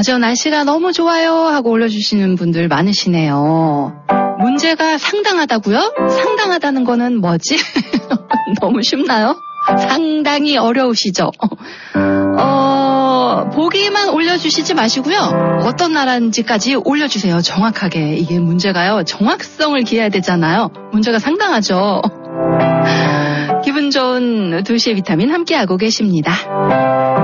저 날씨가 너무 좋아요 하고 올려주시는 분들 많으시네요. 문제가 상당하다고요? 상당하다는 거는 뭐지? 너무 쉽나요? 상당히 어려우시죠? 보기만 올려주시지 마시고요. 어떤 나라인지까지 올려주세요. 정확하게. 이게 문제가요. 정확성을 기해야 되잖아요. 문제가 상당하죠. 기분 좋은 2시의 비타민 함께하고 계십니다.